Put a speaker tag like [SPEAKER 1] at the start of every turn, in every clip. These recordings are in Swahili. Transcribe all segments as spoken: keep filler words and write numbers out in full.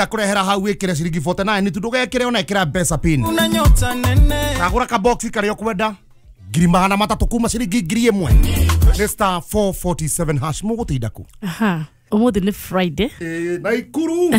[SPEAKER 1] akurehera hau wikire ciringi forty-nine tudugekire ona ikira mbeca pin
[SPEAKER 2] una nyota nene
[SPEAKER 1] agura ka box kare okwenda ngiri magana matatu kuma ciringi ngiri imwe ni star four forty-seven hash mugutinda ku
[SPEAKER 3] aha umuthi ni Friday
[SPEAKER 1] eh Naikuru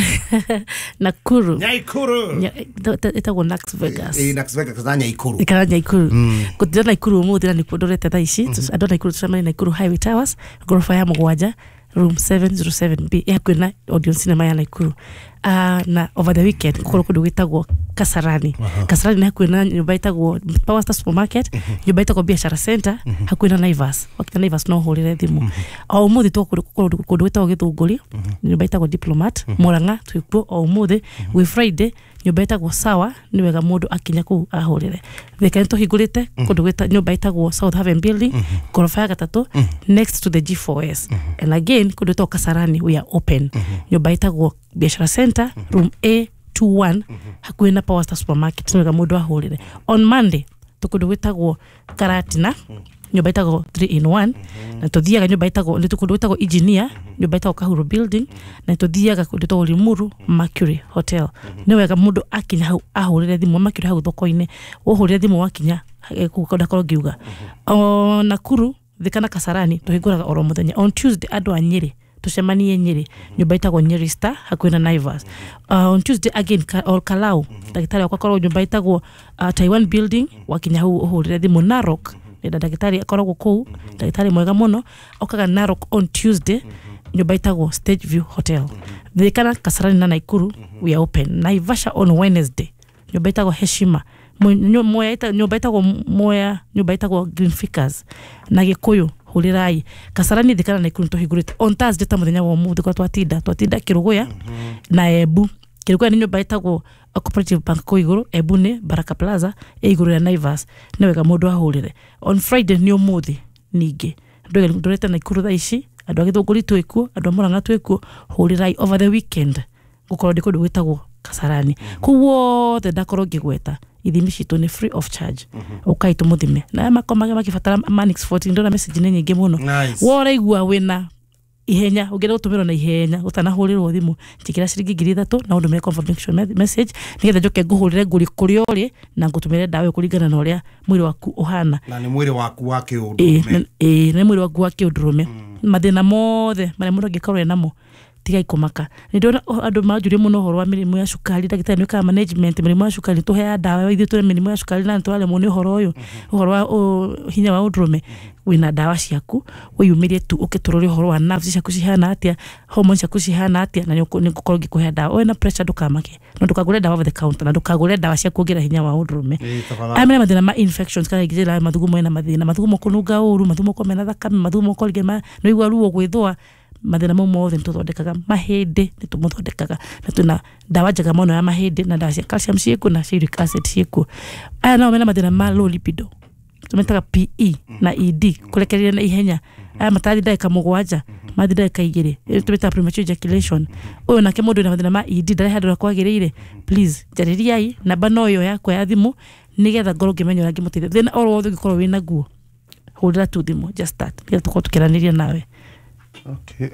[SPEAKER 3] Nakuru
[SPEAKER 1] Naikuru
[SPEAKER 3] itago Las Vegas
[SPEAKER 1] eh Las Vegas kana Naikuru
[SPEAKER 3] ikara Naikuru kuthira Naikuru umuthi na nikudorete thaa ici ando Naikuru tusema Naikuru Highway Towers gorofa ya mugwanja room seven oh seven B ya kwina audience cinema ya Naikuru. Uh, na over the weekend kukoro kundu gwitagwo Kasarani. Uh-huh. Kasarani na kwina nyumba itagwo Power Star Supermarket, uh-huh. nyumba itagwo Biashara Center, uh-huh. hakwina Naivas. Wakita Naivas no horire thimu. Uh-huh. O umuthi to kukoro kundu gwitagwo Githunguri, uh-huh. nyumba itagwo Diplomat, uh-huh. Muranga twikuo o umuthi uh-huh. we Friday nyumba itagwo Sawa ni wega mundu akinya ku ahorire. Theka nto higurite kundu gwita nyumba itagwo South Haven Building, gorofa ya gatatu next to the G four S. Uh-huh. And again kundu to Kasarani we are open. Uh-huh. Nyumba itagwo Biashara Center, mm-hmm. room A twenty-one, mm-hmm. hakuina Power Star Supermarket niwega mundu ahurire. On Monday tukundu gwitagwo Karatina, mm-hmm. nyumba itagwo three in one, mm-hmm. na tuthiaga nyumba itagwo ndi tukundu gwitagwo Engineer, mm-hmm. nyumba itagwo Kahuru Building, mm-hmm. na tuthiaga kundu gwitagwo Limuru Mercury Hotel. Mm-hmm. niwega mundu akinya hau ahurire thimu Mercury hau thoko-ini uhurire thimu wakinya kukoda koro giuga. Mm-hmm. O Nakuru thikana Kasarani tuhinguraga oro muthenya on Tuesday andu a Nyeri tucemanie Nyeri nyumba itagwo Nyeri Star hakwina Naivas. Uh, on Tuesday again ka, or Kalau dagitari akwa korwo nyumba itagwo uh, Taiwan Building wakinya hau uhurire thimu Narok ni dagitari akoragwo kou dagitari mwega muno okaga Narok on Tuesday nyumba itagwo Stage View Hotel. Thikana Kasarani na Naikuru we are open. Naivasha on Wednesday nyumba itagwo Heshima moya ita nyumba itagwo moya nyumba itagwo Green Fickers na Gikuyu hurirai. Kasarani thikana Naikuru tuhigurite on Thursday ta muthenya wa umuthi kwa twatinda twatinda Kiruguya mm-hmm. na Ebu. Kiruguya ni nyumba itagwo Cooperative Bank ko iguru, Ebu ni Baraka Plaza e iguru ya Naivas ni wega mundu ahurire. On Friday ni umuthi ningi ndoge ndorete Naikuru thaa ici andu agithunguri twikuo andu amuranga twikuo hurirai over the weekend gukorwo ndikundu gwitagwo Kasarani. Mm-hmm. Kuwo the dakoro gigweta ithimi citu ni free of charge. Mm-hmm. Ukai tumuthime na makomaga makifatara Manix fourteen ndona message ni nyingi muno. Nice. Woraigua wina ihenya ugera utumiro na ihenya utanahurirwo thimu tikira ciringi ngiri thatu na undu me confirmation message nigetha njoke nguhurire nguri kuri ori na ngutumire dawa kuringana na uria mwiri waku uhana
[SPEAKER 1] na ni mwiri waku wa kiundurume
[SPEAKER 3] eh ni mwiri waku wa kiundurume. Mm. Mathina mothe mare mundu ngikorwe namo tiga ikomaka ni ndona andu majuri muno horo wa mirimu ya shukari dagitari ni ka management mirimu ya shukari tuhe dawa ithu tu mirimu ya shukari na twale mu ni horo uyu horo wa hinya wa udrume wina dawa ciaku wiyumirie tu ukiturori horo wa nerves ciaku cihana atia hormones ciaku cihana atia na ni ngukorwo ngikuhe dawa wena pressure ndukamake no ndukagure dawa over the counter na ndukagure dawa cia kuongerera hinya wa udrume. Amena mathina ma infections kana igijira mathugumo ina mathina mathugumo kununga uru mathugumo komena thakame mathugumo kolgema no igwa ruo gwithwa mathina mo mothe ntuthondekaga mahindi ni tumuthondekaga na tuna dawa njega muno ya mahindi na dawa cia calcium ciku na uric acid ciku. Aya no mena mathina ma low lipido tumetaga P E na E D kurekereria na ihenya. Aya matari ndagika mugwanja mathi ndagika igiri tumetaga premature ejaculation. Uyu nake mundu na mathina ma E D ndare handu kwagiriire please jaririai namba no yo yakwa ya thimu nigetha ngoro ngimenya uria ngimutithia thina oro wothe ngikorwo wina guo hurira tu thimu just start nigetha tukorwo tukiraniria nawe.
[SPEAKER 1] Okay.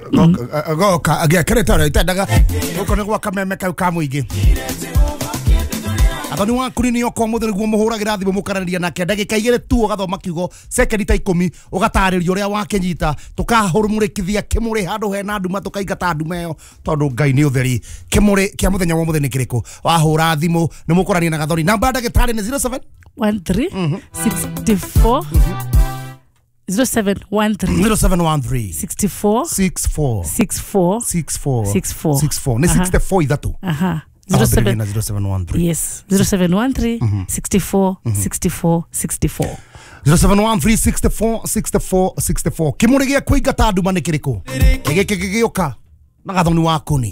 [SPEAKER 1] Go ka agia keretara itendaga ukone gwa kameme kau ka muingi. Athoni wa kuni yo kwa muthiri guo muhuragira thimu mukaraniria nake ndagika igire tu ugathoma kiugo second ta ikumi ugataririo uria wakenyita tukahurumurikithia kimuri handu hena nduma tukaingata nduma yo tondu Ngai ni utheri. Kimuri kia muthenya wa muthenya kiriko wahura thimu ni mukurania na gathoni namba ndagitari ni zero seven
[SPEAKER 3] one three six four zero seven one three
[SPEAKER 1] zero seven one three
[SPEAKER 3] six four
[SPEAKER 1] six four
[SPEAKER 3] six four
[SPEAKER 1] six four
[SPEAKER 3] six four
[SPEAKER 1] six four ni sixty-four idatu.
[SPEAKER 3] Aha.
[SPEAKER 1] zero seven zero seven one three
[SPEAKER 3] yes zero seven one three six four six four six four
[SPEAKER 1] zero seven one three six four six four six four. Kimuri gia kuingata nduma ni kiriko giki gigioka na gathoni wa kuni.